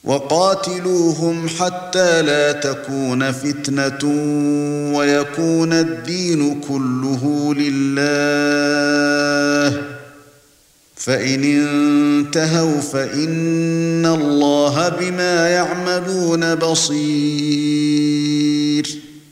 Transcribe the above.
وقاتلوهم حتى لا تكون فتنة ويكون الدين كله لله فإن انتهوا فإن الله بما يعملون بصير